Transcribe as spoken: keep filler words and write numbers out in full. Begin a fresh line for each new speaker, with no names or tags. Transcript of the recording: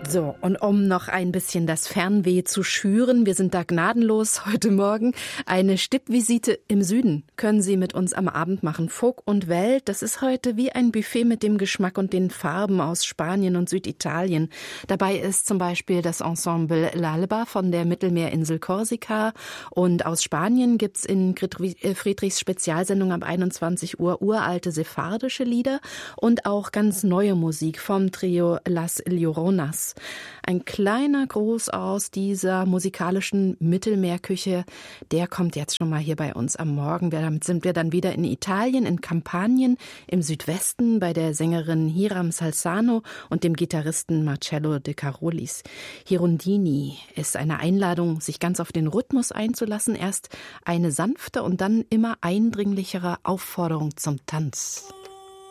So, und um noch ein bisschen das Fernweh zu schüren, wir sind da gnadenlos heute Morgen, eine Stippvisite im Süden können Sie mit uns am Abend machen. Folk und Welt, das ist heute wie ein Buffet mit dem Geschmack und den Farben aus Spanien und Süditalien. Dabei ist zum Beispiel das Ensemble L'Alba von der Mittelmeerinsel Korsika, und aus Spanien gibt's in Friedrichs Spezialsendung ab einundzwanzig Uhr uralte sephardische Lieder und auch ganz neue Musik vom Trio Las Lloronas. Ein kleiner Gruß aus dieser musikalischen Mittelmeerküche, der kommt jetzt schon mal hier bei uns am Morgen. Damit sind wir dann wieder in Italien, in Kampanien, im Südwesten bei der Sängerin Hiram Salzano und dem Gitarristen Marcello De Carolis. Hirondini ist eine Einladung, sich ganz auf den Rhythmus einzulassen. Erst eine sanfte und dann immer eindringlichere Aufforderung zum Tanz.